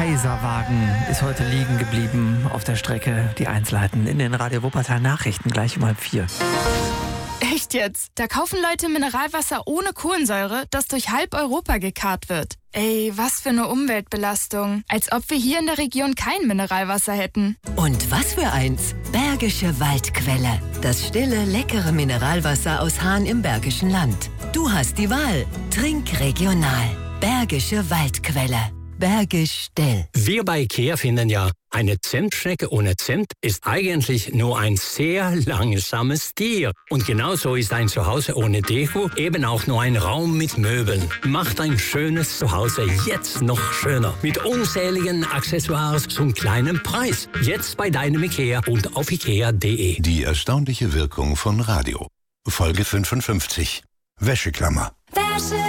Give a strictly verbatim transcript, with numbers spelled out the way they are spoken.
Kaiserwagen ist heute liegen geblieben auf der Strecke. Die Einzelheiten in den Radio Wuppertal Nachrichten gleich um halb vier. Echt jetzt? Da kaufen Leute Mineralwasser ohne Kohlensäure, das durch halb Europa gekarrt wird. Ey, was für eine Umweltbelastung. Als ob wir hier in der Region kein Mineralwasser hätten. Und was für eins? Bergische Waldquelle. Das stille, leckere Mineralwasser aus Hahn im Bergischen Land. Du hast die Wahl. Trink regional. Bergische Waldquelle. Bergisch still. Wir bei IKEA finden ja, eine Zimtschnecke ohne Zimt ist eigentlich nur ein sehr langsames Tier. Und genauso ist ein Zuhause ohne Deko eben auch nur ein Raum mit Möbeln. Macht ein schönes Zuhause jetzt noch schöner. Mit unzähligen Accessoires zum kleinen Preis. Jetzt bei deinem IKEA und auf ikea punkt de. Die erstaunliche Wirkung von Radio. Folge fünfundfünfzig. Wäscheklammer. Wäsche